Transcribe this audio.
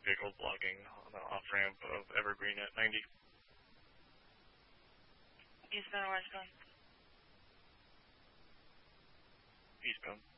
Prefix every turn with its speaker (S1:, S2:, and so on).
S1: vehicles blocking on the off-ramp of Evergreen at 90.
S2: Eastbound or westbound?
S1: Eastbound.